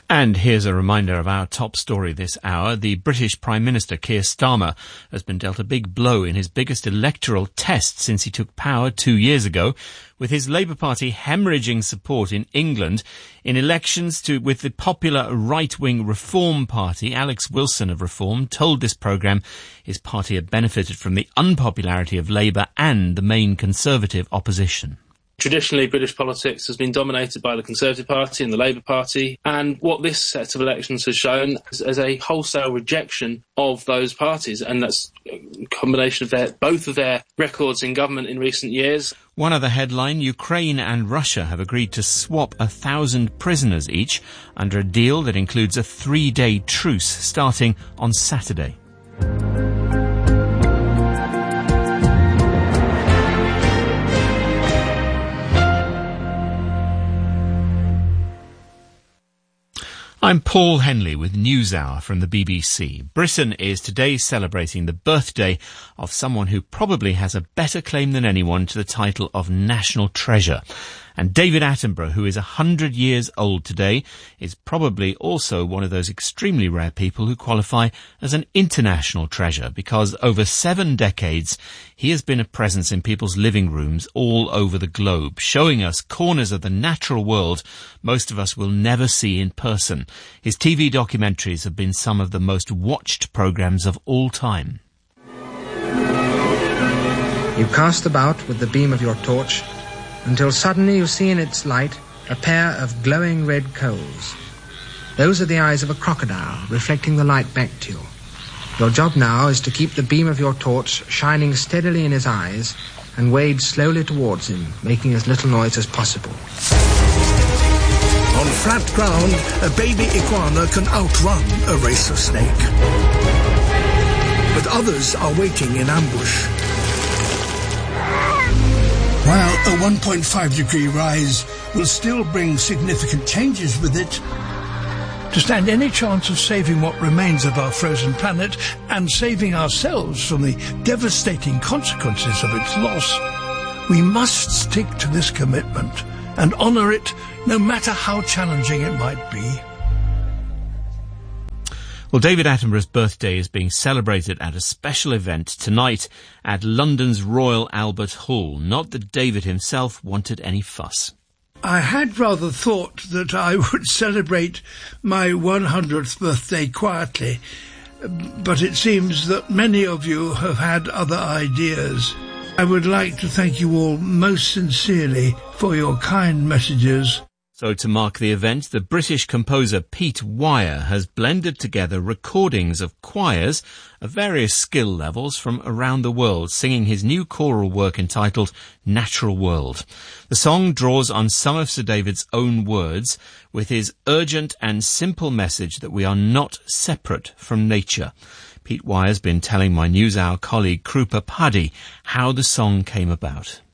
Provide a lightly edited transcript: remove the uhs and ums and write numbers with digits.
And here's a reminder of our top story this hour. The British Prime Minister, Keir Starmer, has been dealt a big blow in his biggest electoral test since he took power 2 years ago, with his Labour Party hemorrhaging support in England in elections with the popular right-wing Reform Party. Alex Wilson of Reform told this programme his party had benefited from the unpopularity of Labour and the main Conservative opposition. Traditionally, British politics has been dominated by the Conservative Party and the Labour Party, and what this set of elections has shown is a wholesale rejection of those parties, and that's a combination of both of their records in government in recent years. One other headline, Ukraine and Russia have agreed to swap 1,000 prisoners each under a deal that includes a 3-day truce starting on Saturday. I'm Paul Henley with NewsHour from the BBC. Britain is today celebrating the birthday of someone who probably has a better claim than anyone to the title of National Treasure. And David Attenborough, who is 100 years old today, is probably also one of those extremely rare people who qualify as an international treasure, because over 7 decades he has been a presence in people's living rooms all over the globe, showing us corners of the natural world most of us will never see in person. His TV documentaries have been some of the most watched programmes of all time. You cast about with the beam of your torch until suddenly you see in its light a pair of glowing red coals. Those are the eyes of a crocodile, reflecting the light back to you. Your job now is to keep the beam of your torch shining steadily in his eyes and wade slowly towards him, making as little noise as possible. On flat ground, a baby iguana can outrun a racer snake. But others are waiting in ambush. While a 1.5 degree rise will still bring significant changes with it, to stand any chance of saving what remains of our frozen planet and saving ourselves from the devastating consequences of its loss, we must stick to this commitment and honour it no matter how challenging it might be. Well, David Attenborough's birthday is being celebrated at a special event tonight at London's Royal Albert Hall. Not that David himself wanted any fuss. I had rather thought that I would celebrate my 100th birthday quietly, but it seems that many of you have had other ideas. I would like to thank you all most sincerely for your kind messages. So to mark the event, the British composer Pete Wire has blended together recordings of choirs of various skill levels from around the world, singing his new choral work entitled Natural World. The song draws on some of Sir David's own words, with his urgent and simple message that we are not separate from nature. Pete Wire's been telling my NewsHour colleague Krupa Paddy how the song came about.